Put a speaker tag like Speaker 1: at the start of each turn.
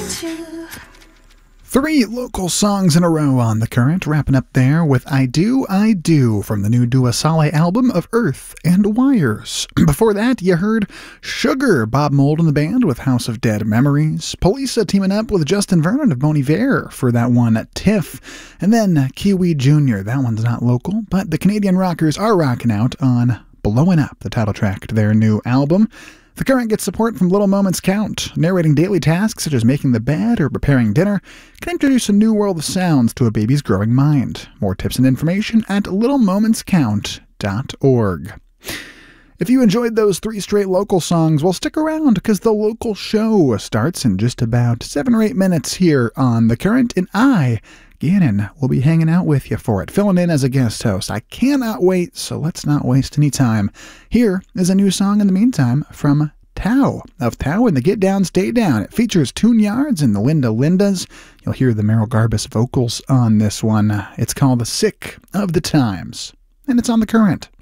Speaker 1: Three local songs in a row on The Current, wrapping up there with I Do, I Do from the new Dua Saleh album of Earth and Wires. Before that, you heard Sugar, Bob Mould and the band with House of Dead Memories, Polisa teaming up with Justin Vernon of Bon Iver for that one, Tiff, and then Kiwi Jr., that one's not local, but the Canadian rockers are rocking out on Blowin' Up, the title track to their new album. The Current gets support from Little Moments Count, narrating daily tasks such as making the bed or preparing dinner, can introduce a new world of sounds to a baby's growing mind. More tips and information at littlemomentscount.org. If you enjoyed those three straight local songs, well, stick around because the local show starts in just about 7 or 8 minutes here on The Current, and I, Gannon, will be hanging out with you for it, filling in as a guest host. I cannot wait, so let's not waste any time. Here is a new song in the meantime from Tao of Tao and the Get Down, Stay Down. It features Tune Yards and the Linda Lindas. You'll hear the Merrill Garbus vocals on this one. It's called The Sick of the Times, and it's on The Current.